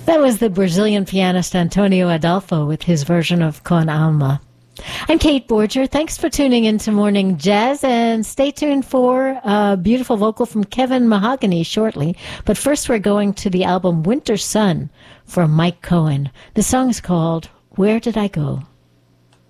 That was the Brazilian pianist Antonio Adolfo with his version of Con Alma. I'm Kate Borger. Thanks for tuning in to Morning Jazz, and stay tuned for a beautiful vocal from Kevin Mahogany shortly. But first we're going to the album Winter Sun from Mike Cohen. The song is called Where Did I Go?